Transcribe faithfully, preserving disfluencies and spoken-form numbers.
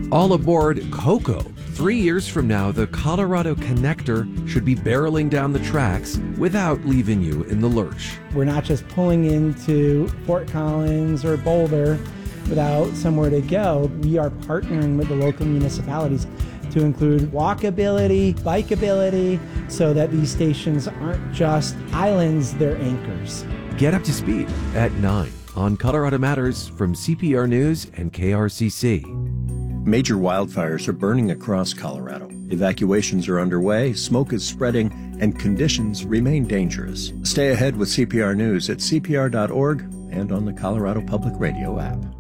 All aboard COCO. Three years from now, the Colorado Connector should be barreling down the tracks without leaving you in the lurch. We're not just pulling into Fort Collins or Boulder without somewhere to go. We are partnering with the local municipalities to include walkability, bikeability, so that these stations aren't just islands, they're anchors. Get up to speed at nine on Colorado Matters from C P R News and K R C C. Major wildfires are burning across Colorado. Evacuations are underway, smoke is spreading, and conditions remain dangerous. Stay ahead with C P R News at C P R dot org and on the Colorado Public Radio app.